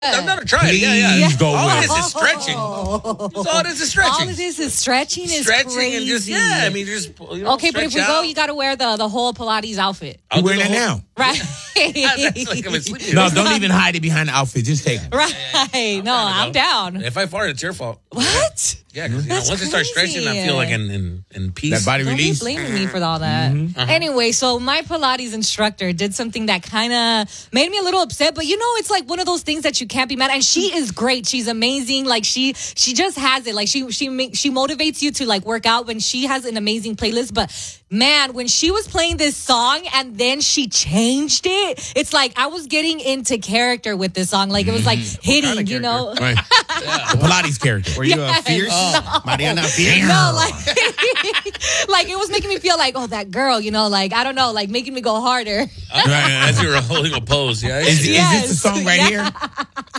I'm gonna try it. Yeah. Please go All with this it. is stretching. All this is stretching. All of this is stretching is Stretching crazy. and just just Okay, but if we go, you got to wear the whole Pilates outfit, I'm wearing it now. right? That's like I'm asleep. No, don't even hide it behind the outfit. Just take it. Right? No, I'm down. If I fart, it's your fault. What? Yeah, because That's once I start stretching, I crazy. feel like in peace. That body Don't be release. blaming me for all that. Anyway, so my Pilates instructor did something that kind of made me a little upset, but it's like one of those things that you can't be mad at. And she is great. She's amazing. Like she just has it. Like she motivates you to like work out when she has an amazing playlist. But man, when she was playing this song and then she changed it, it's like I was getting into character with this song. Like it was like hitting, kind of Right. The Pilates character. Were you fierce? Mariana Fierce? No, like, like it was making me feel like, oh, that girl, like, I don't know, like making me go harder. As you were holding a pose, yeah. Is this the song right Yeah. here?